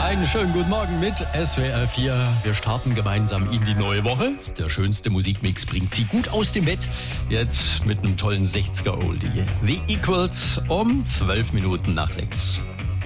Einen schönen guten Morgen mit SWR 4. Wir starten gemeinsam in die neue Woche. Der schönste Musikmix bringt Sie gut aus dem Bett. Jetzt mit einem tollen 60er-Oldie. The Equals um 12 Minuten nach 6.